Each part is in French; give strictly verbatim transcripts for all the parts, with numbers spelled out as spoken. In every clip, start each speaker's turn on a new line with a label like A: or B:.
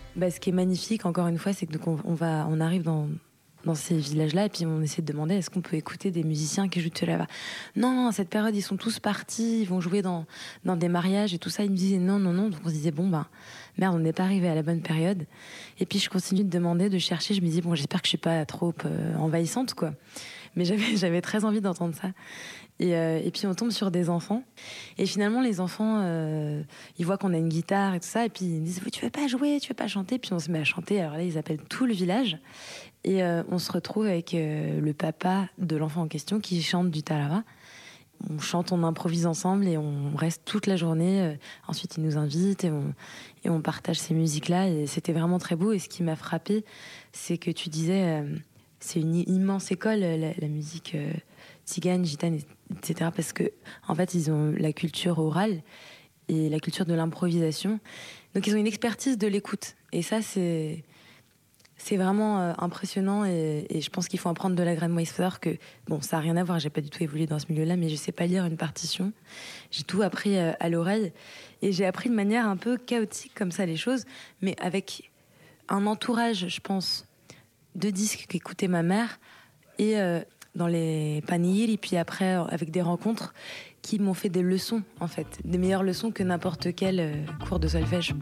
A: Bah, ce qui est magnifique, encore une fois, c'est que donc on, on, va, on arrive dans, dans ces villages-là et puis on essaie de demander est-ce qu'on peut écouter des musiciens qui jouent de là-bas. Non, à cette période, ils sont tous partis, ils vont jouer dans, dans des mariages et tout ça. Ils me disaient non, non, non. Donc on se disait bon, ben, merde, on n'est pas arrivé à la bonne période. Et puis je continue de demander, de chercher. Je me dis bon, j'espère que je suis pas trop euh, envahissante, quoi. Mais j'avais, j'avais très envie d'entendre ça. Et, euh, et puis on tombe sur des enfants. Et finalement, les enfants, euh, ils voient qu'on a une guitare et tout ça. Et puis ils disent, tu veux pas jouer, tu veux pas chanter. Puis on se met à chanter. Alors là, ils appellent tout le village. Et euh, on se retrouve avec euh, le papa de l'enfant en question qui chante du talara. On chante, on improvise ensemble et on reste toute la journée. Euh, ensuite, ils nous invitent et on, et on partage ces musiques-là. Et c'était vraiment très beau. Et ce qui m'a frappée, c'est que tu disais, euh, c'est une immense école, la, la musique euh, tzigane, gitane, et cetera. Parce que, en fait, ils ont la culture orale et la culture de l'improvisation. Donc, ils ont une expertise de l'écoute. Et ça, c'est, c'est vraiment euh, impressionnant. Et, et je pense qu'il faut en prendre de la graine. Moi, il faut savoir que, bon, ça n'a rien à voir. J'ai pas du tout évolué dans ce milieu-là, mais je sais pas lire une partition. J'ai tout appris euh, à l'oreille. Et j'ai appris de manière un peu chaotique, comme ça, les choses. Mais avec un entourage, je pense, de disques qu'écoutait ma mère. Et euh, dans les panihiri, puis après, avec des rencontres qui m'ont fait des leçons, en fait. Des meilleures leçons que n'importe quel euh, cours de solfège.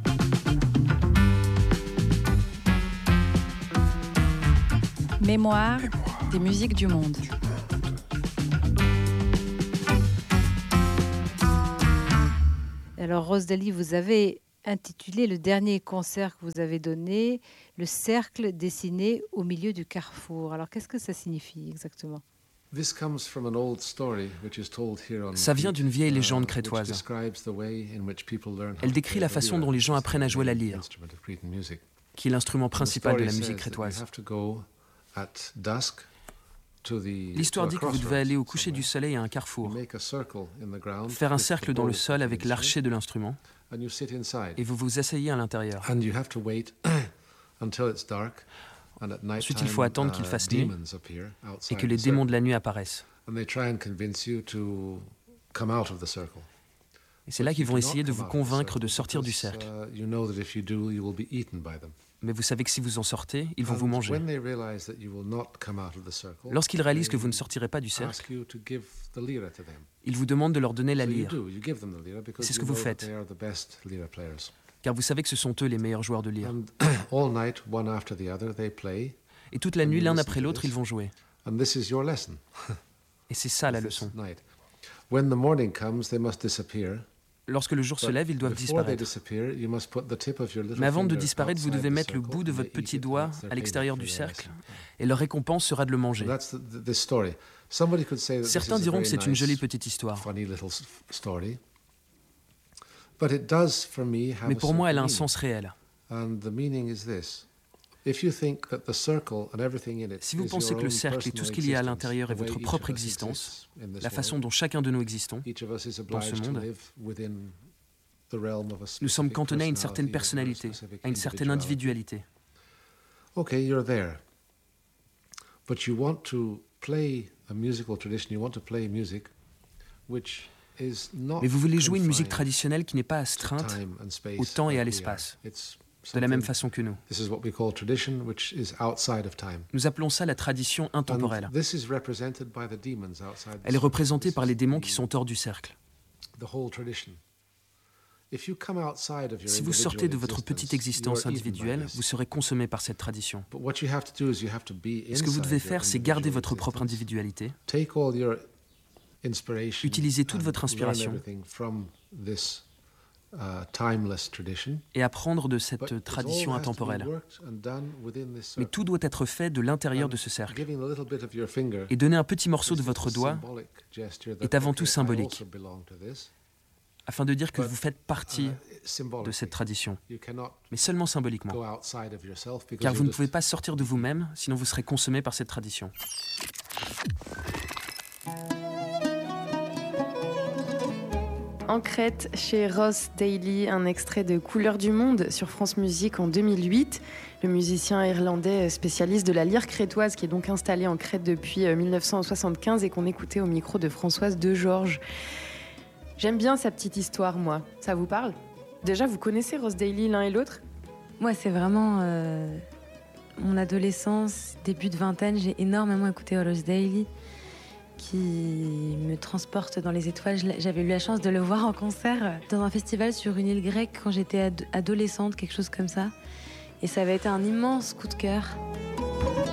B: Mémoire des musiques du monde. Alors, Rose Daly, vous avez intitulé le dernier concert que vous avez donné « Le cercle dessiné au milieu du carrefour ». Alors, qu'est-ce que ça signifie exactement ?
C: Ça vient d'une vieille légende crétoise. Elle décrit la façon dont les gens apprennent à jouer la lyre, qui est l'instrument principal de la musique crétoise. L'histoire dit que vous devez aller au coucher du soleil à un carrefour, faire un cercle dans le sol avec l'archet de l'instrument, et vous vous asseyez à l'intérieur. Ensuite, il faut attendre qu'il fasse nuit et que les démons de la nuit apparaissent. Et c'est là qu'ils vont essayer de vous convaincre de sortir du cercle. Mais vous savez que si vous en sortez, ils vont vous manger. Lorsqu'ils réalisent que vous ne sortirez pas du cercle, ils vous demandent de leur donner la lyre. C'est ce que vous faites, car vous savez que ce sont eux les meilleurs joueurs de lyre. Et toute la nuit, l'un après l'autre, ils vont jouer. Et c'est ça la leçon. Lorsque le jour se lève, ils doivent disparaître. Mais avant de disparaître, vous devez mettre le bout de votre petit doigt à l'extérieur du cercle, et leur récompense sera de le manger. Certains diront que c'est une jolie petite histoire. Mais pour moi, elle a un sens réel. Si vous pensez que le cercle et tout ce qu'il y a à l'intérieur est votre propre existence, la façon dont chacun de nous existons dans ce monde, nous sommes cantonnés à une certaine personnalité, à une certaine individualité.
D: Okay, you're there. But you want to play a musical tradition, you want to play music which is not
C: Mais vous voulez jouer une musique traditionnelle qui n'est pas astreinte au temps et à l'espace, de la même façon que nous. Nous appelons ça la tradition intemporelle. Elle est représentée par les démons qui sont hors du cercle. Si vous sortez de votre petite existence individuelle, vous serez consommé par cette tradition. Ce que vous devez faire, c'est garder votre propre individualité, utiliser toute votre inspiration et apprendre de cette tradition intemporelle. Mais tout doit être fait de l'intérieur de ce cercle. Et donner un petit morceau de votre doigt est avant tout symbolique, afin de dire que vous faites partie de cette tradition, mais seulement symboliquement, car vous ne pouvez pas sortir de vous-même, sinon vous serez consommé par cette tradition.
A: En Crète, chez Ross Daly, un extrait de Couleurs du Monde sur France Musique en deux mille huit. Le musicien irlandais spécialiste de la lyre crétoise qui est donc installé en Crète depuis dix-neuf cent soixante-quinze et qu'on écoutait au micro de Françoise Degeorges. J'aime bien sa petite histoire, moi. Ça vous parle ? Déjà, vous connaissez Ross Daly l'un et l'autre ? Moi, c'est vraiment euh, mon adolescence, début de vingtaine. J'ai énormément écouté Horace Daly, qui me transporte dans les étoiles. J'avais eu la chance de le voir en concert dans un festival sur une île grecque quand j'étais ad- adolescente, quelque chose comme ça. Et ça avait été un immense coup de cœur.